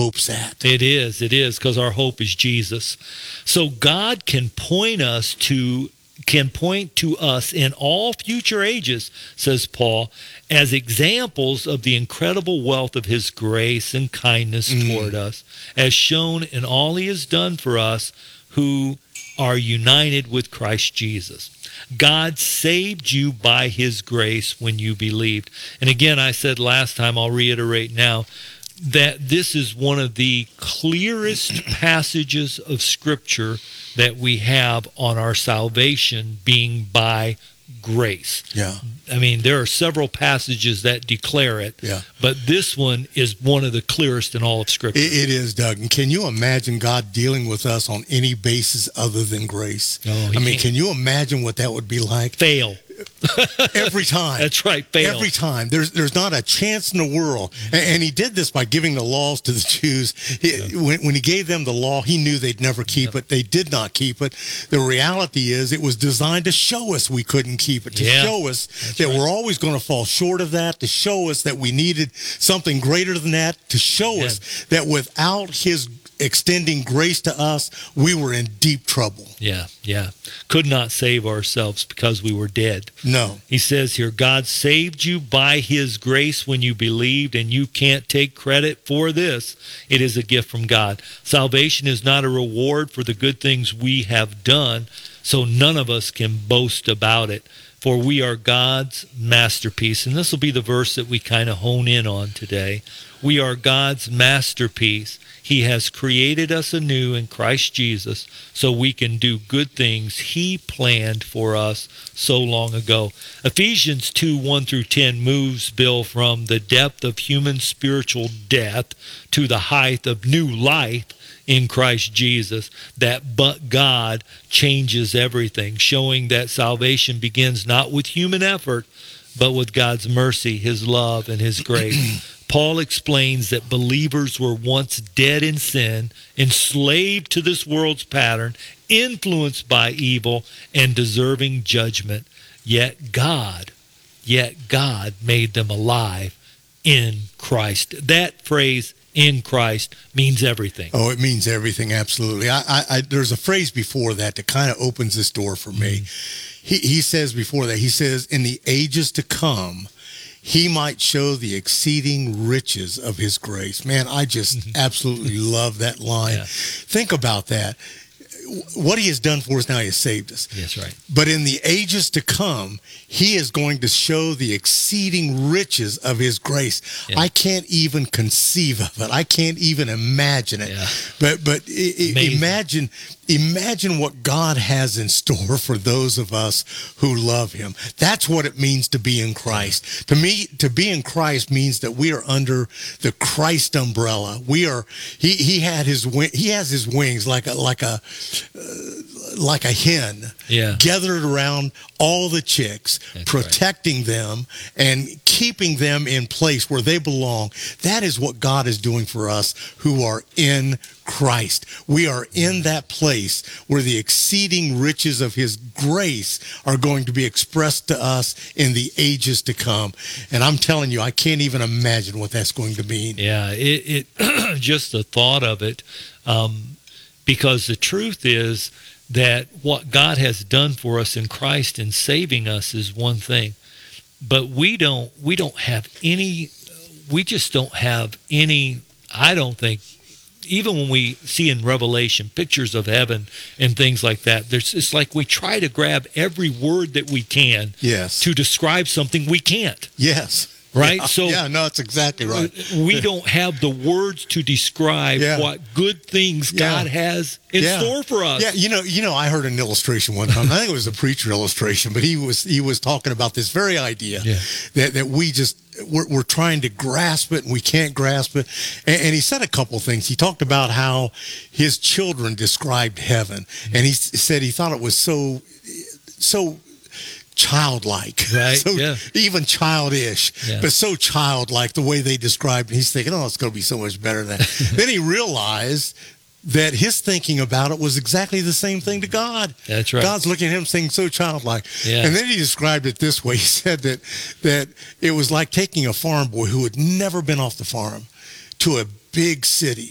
hope's at. It is, because our hope is Jesus. So God can point to us in all future ages, says Paul, as examples of the incredible wealth of his grace and kindness toward us, as shown in all he has done for us who are united with Christ Jesus. God saved you by his grace when you believed. And again, I said last time, I'll reiterate now, that this is one of the clearest passages of Scripture that we have on our salvation being by grace. Yeah. I mean, there are several passages that declare it, but this one is one of the clearest in all of Scripture. It is, Doug. And can you imagine God dealing with us on any basis other than grace? Oh, I mean, can you imagine what that would be like? Fail. Every time. That's right, fail. Every time. There's not a chance in the world. And he did this by giving the laws to the Jews. When he gave them the law, he knew they'd never keep it. They did not keep it. The reality is it was designed to show us we couldn't keep it, to show us that we're always going to fall short of that, to show us that we needed something greater than that, to show us that without his extending grace to us, we were in deep trouble. Yeah. Could not save ourselves because we were dead. No. He says here, God saved you by his grace when you believed, and you can't take credit for this. It is a gift from God. Salvation is not a reward for the good things we have done, so none of us can boast about it. For we are God's masterpiece. And this will be the verse that we kind of hone in on today. We are God's masterpiece. He has created us anew in Christ Jesus so we can do good things he planned for us so long ago. Ephesians 2:1-10 moves, Bill, from the depth of human spiritual death to the height of new life in Christ Jesus, that but God changes everything, showing that salvation begins not with human effort, but with God's mercy, his love, and his grace. Paul explains that believers were once dead in sin, enslaved to this world's pattern, influenced by evil, and deserving judgment. Yet God made them alive in Christ. That phrase, in Christ, means everything. Oh, it means everything, absolutely. There's a phrase before that kind of opens this door for me. He says before that, he says, in the ages to come, he might show the exceeding riches of his grace. Man, I just absolutely love that line. Yeah. Think about that. What he has done for us now, he has saved us. That's right. But in the ages to come, he is going to show the exceeding riches of his grace. Yeah. I can't even conceive of it. I can't even imagine it. Yeah. But imagine what God has in store for those of us who love him. That's what it means to be in Christ. To me, to be in Christ means that we are under the Christ umbrella. We are. He has his wings like a hen, gathered around all the chicks, protecting them and keeping them in place where they belong. That is what God is doing for us who are in Christ. We are in that place where the exceeding riches of his grace are going to be expressed to us in the ages to come. And I'm telling you, I can't even imagine what that's going to mean. Yeah, it just the thought of it, because the truth is that what God has done for us in Christ in saving us is one thing, but we just don't have any, I don't think, even when we see in Revelation pictures of heaven and things like that, it's like we try to grab every word that we can to describe something we can't. Yes. Right? Yeah, So it's exactly right. We don't have the words to describe what good things God has in store for us. Yeah, you know, I heard an illustration one time. I think it was a preacher illustration, but he was talking about this very idea that we're trying to grasp it and we can't grasp it. And he said a couple things. He talked about how his children described heaven, and he said he thought it was so childlike, right? So even childish, but so childlike the way they described it. He's thinking, oh, it's going to be so much better than that. Then he realized that his thinking about it was exactly the same thing to God. That's right. God's looking at him saying so childlike. Yeah. And then he described it this way. He said that it was like taking a farm boy who had never been off the farm to a big city